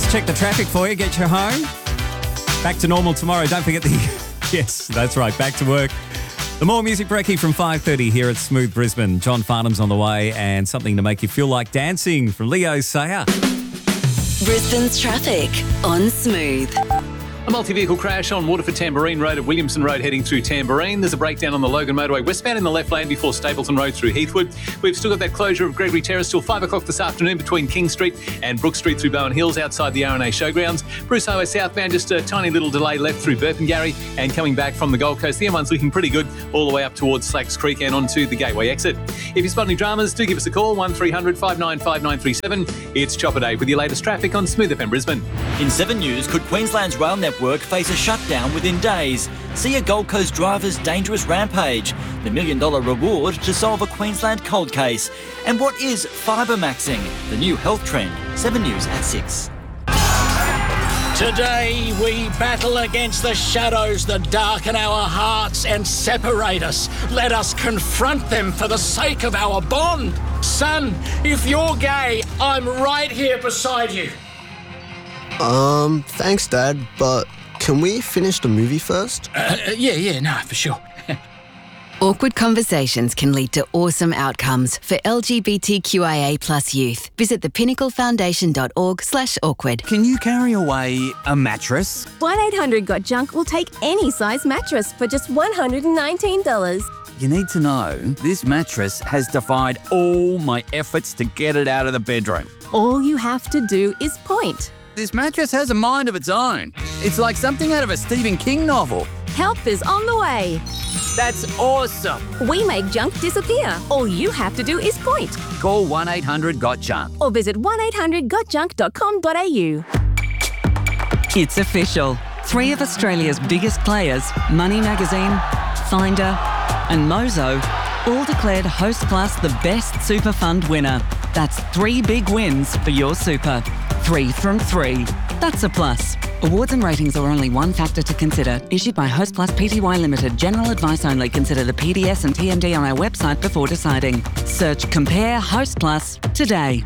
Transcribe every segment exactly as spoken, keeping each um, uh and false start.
Let's check the traffic for you, get you home. Back to normal tomorrow. Don't forget the... yes, that's right, back to work. The More Music Brekkie from five thirty here at Smooth Brisbane. John Farnham's on the way and something to make you feel like dancing from Leo Sayer. Brisbane's traffic on Smooth. A multi-vehicle crash on Waterford Tamborine Road at Williamson Road heading through Tamborine. There's a breakdown on the Logan Motorway westbound in the left lane before Stapleton Road through Heathwood. We've still got that closure of Gregory Terrace till five o'clock this afternoon between King Street and Brook Street through Bowen Hills outside the R and A Showgrounds. Bruce Highway southbound, just a tiny little delay left through Burpengary and coming back from the Gold Coast. The M one's looking pretty good all the way up towards Slacks Creek and onto the Gateway exit. If you spot any dramas, do give us a call, one three hundred five nine five nine three seven. It's Chopper Day with your latest traffic on Smooth F M Brisbane. In seven News, could Queensland's rail network face a shutdown within days? See a Gold Coast driver's dangerous rampage. The million dollar reward to solve a Queensland cold case. And what is fibre-maxing? The new health trend. seven News at six. Today we battle against the shadows that darken our hearts and separate us. Let us confront them for the sake of our bond. Son, if you're gay, I'm right here beside you. Um, thanks, Dad, but can we finish the movie first? Uh, yeah, yeah, no, for sure. Awkward conversations can lead to awesome outcomes for L G B T Q I A plus youth. Visit thepinnaclefoundation.org slash awkward. Can you carry away a mattress? one eight hundred got junk will take any size mattress for just one hundred nineteen dollars. You need to know this mattress has defied all my efforts to get it out of the bedroom. All you have to do is point. This mattress has a mind of its own. It's like something out of a Stephen King novel. Help is on the way. That's awesome. We make junk disappear. All you have to do is point. Call one eight hundred got junk. Or visit one eight hundred got junk dot com dot a u. It's official. Three of Australia's biggest players, Money Magazine, Finder and Mozo, all declared Hostplus the best super fund winner. That's three big wins for your super. Three from three. That's a plus. Awards and ratings are only one factor to consider. Issued by Hostplus Pty Limited. General advice only. Consider the P D S and T M D on our website before deciding. Search Compare Hostplus today.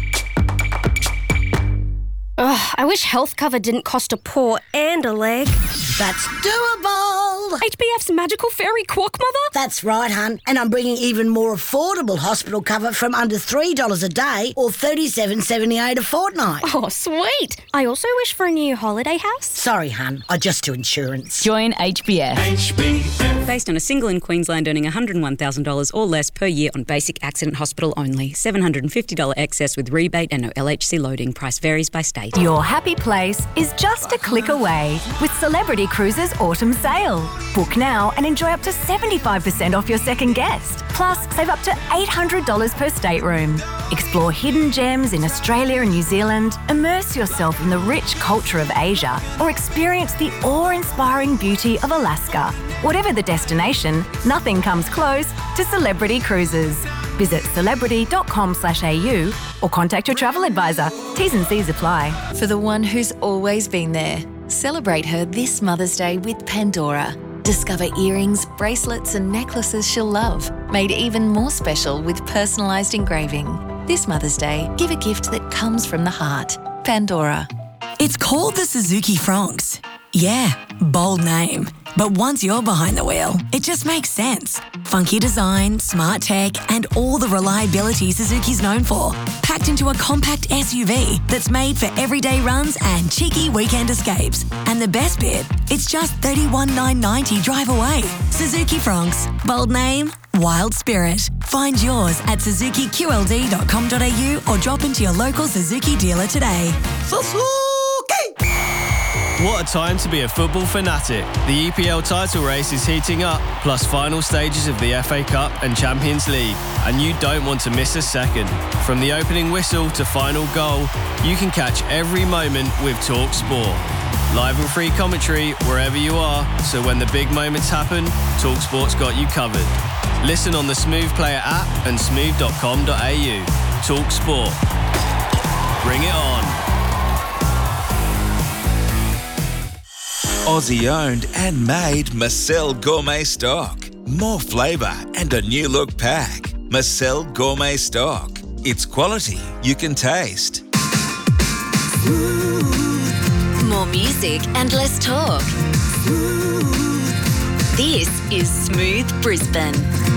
Ugh, I wish health cover didn't cost a paw and a leg. That's doable. H B F's magical fairy quack mother? That's right, hun. And I'm bringing even more affordable hospital cover from under three dollars a day or thirty-seven seventy-eight a fortnight. Oh, sweet. I also wish for a new holiday house. Sorry, hun. I just do insurance. Join H B F. H B F. Based on a single in Queensland earning one hundred one thousand dollars or less per year on basic accident hospital only. seven hundred fifty dollars excess with rebate and no L H C loading. Price varies by state. Your happy place is just a click away with Celebrity Cruises Autumn Sale. Book now and enjoy up to seventy-five percent off your second guest. Plus, save up to eight hundred dollars per stateroom. Explore hidden gems in Australia and New Zealand, immerse yourself in the rich culture of Asia, or experience the awe-inspiring beauty of Alaska. Whatever the destination, nothing comes close to Celebrity Cruises. Visit celebrity.com slash AU or contact your travel advisor. T's and C's apply. For the one who's always been there, celebrate her this Mother's Day with Pandora. Discover earrings, bracelets and necklaces she'll love, made even more special with personalised engraving. This Mother's Day, give a gift that comes from the heart. Pandora. It's called the Suzuki Fronx. Yeah, bold name. But once you're behind the wheel, it just makes sense. Funky design, smart tech, and all the reliability Suzuki's known for. Packed into a compact S U V that's made for everyday runs and cheeky weekend escapes. And the best bit, it's just thirty-one thousand nine hundred ninety dollars drive away. Suzuki Fronx. Bold name, wild spirit. Find yours at suzuki q l d dot com dot a u or drop into your local Suzuki dealer today. Suzuki! What a time to be a football fanatic. The E P L title race is heating up, plus final stages of the F A Cup and Champions League, and you don't want to miss a second. From the opening whistle to final goal, you can catch every moment with TalkSport. Live and free commentary wherever you are, so when the big moments happen, TalkSport's got you covered. Listen on the Smooth Player app and smooth dot com dot a u. TalkSport. Bring it on. Aussie-owned and made Marcel Gourmet Stock. More flavour and a new look pack. Marcel Gourmet Stock. It's quality you can taste. Ooh. music and less talk. This is Smooth Brisbane.